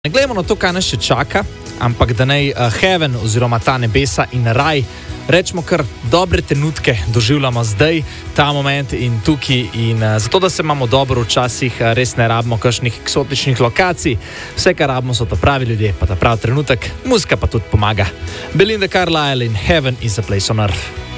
Ne gledamo na to, kaj nas še čaka, ampak da naj heaven oziroma ta nebesa in raj, rečemo kar dobre trenutke doživljamo zdaj, ta moment in tukaj. In zato, da se imamo dobro, včasih res ne rabimo kakšnih eksotičnih lokacij. Vse, kar rabimo, so ta pravi ljudje, pa ta pravi trenutek, muzika pa tudi pomaga. Belinda Carlisle in Heaven is a Place on Earth.